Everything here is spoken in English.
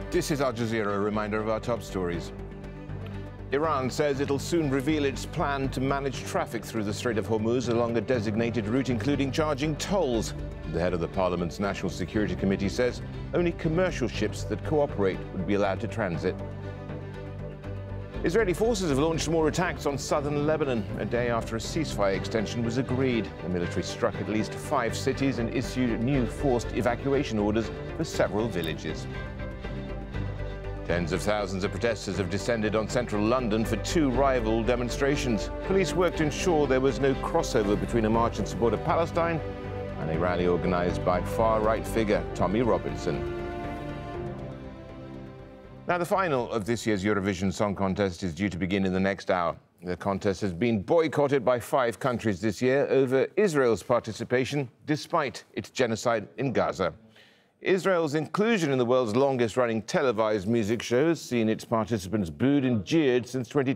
This is Al Jazeera, a reminder of our top stories. Iran says it'll soon reveal its plan to manage traffic through the Strait of Hormuz along a designated route, including charging tolls. The head of the Parliament's National Security Committee says only commercial ships that cooperate would be allowed to transit. Israeli forces have launched more attacks on southern Lebanon, a day after a ceasefire extension was agreed. The military struck at least 5 cities and issued new forced evacuation orders for several villages. Tens of thousands of protesters have descended on central London for 2 rival demonstrations. Police worked to ensure there was no crossover between a march in support of Palestine and a rally organised by far-right figure Tommy Robinson. Now, the final of this year's Eurovision Song Contest is due to begin in the next hour. The contest has been boycotted by 5 countries this year over Israel's participation, despite its genocide in Gaza. Israel's inclusion in the world's longest-running televised music show has seen its participants booed and jeered since 2010.